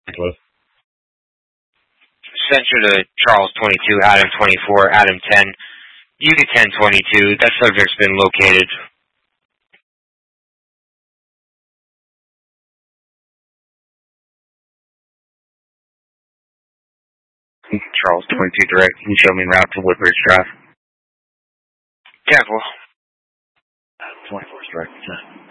Center to Charles 22, Adam 24, Adam 10, Unit 1022. That subject's been located. Charles 22 direct. Can you show me route to Woodbridge Drive? Careful. 24 direct.